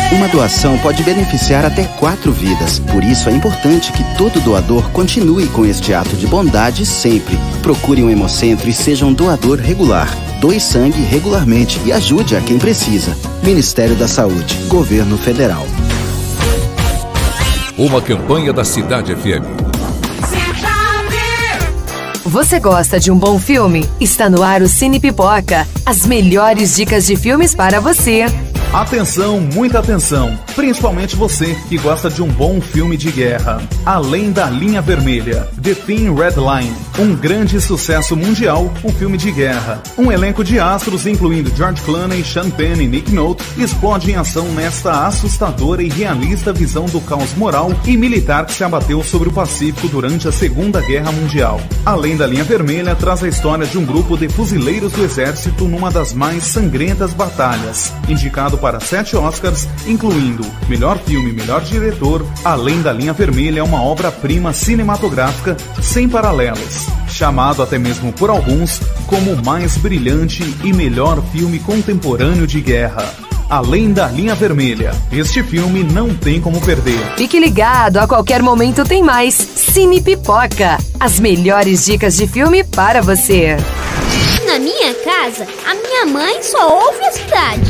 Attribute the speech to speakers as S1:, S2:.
S1: Uma doação pode beneficiar até 4 vidas. Por isso é importante que todo doador continue com este ato de bondade sempre. Procure um hemocentro e seja um doador regular. Doe sangue regularmente e ajude a quem precisa. Ministério da Saúde, Governo Federal.
S2: Uma campanha da Cidade FM.
S3: Você gosta de um bom filme? Está no ar o Cine Pipoca. As melhores dicas de filmes para você.
S4: Atenção, muita atenção, principalmente você que gosta de um bom filme de guerra. Além da Linha Vermelha, The Thin Red Line, um grande sucesso mundial, um filme de guerra. Um elenco de astros, incluindo George Clooney, Sean Penn e Nick Nolte, explode em ação nesta assustadora e realista visão do caos moral e militar que se abateu sobre o Pacífico durante a Segunda Guerra Mundial. Além da Linha Vermelha, traz a história de um grupo de fuzileiros do exército numa das mais sangrentas batalhas. Indicado para 7 Oscars, incluindo melhor filme e melhor diretor, Além da Linha Vermelha é uma obra-prima cinematográfica sem paralelos, chamado até mesmo por alguns como o mais brilhante e melhor filme contemporâneo de guerra. Além da Linha Vermelha, este filme não tem como perder.
S3: Fique ligado, a qualquer momento tem mais Cine Pipoca. As melhores dicas de filme para você.
S5: Na minha casa, a minha mãe só ouve a cidade.